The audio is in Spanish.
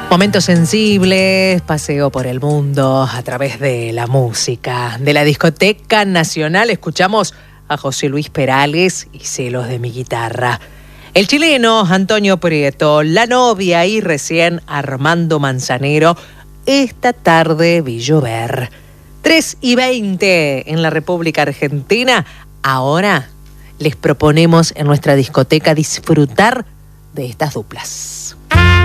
Momentos sensibles, paseo por el mundo a través de la música. De la Discoteca Nacional escuchamos a José Luis Perales y Celos de mi guitarra. El chileno Antonio Prieto, la novia y recién Armando Manzanero, esta tarde vi llover. 3:20 en la República Argentina. Ahora les proponemos en nuestra discoteca disfrutar de estas duplas.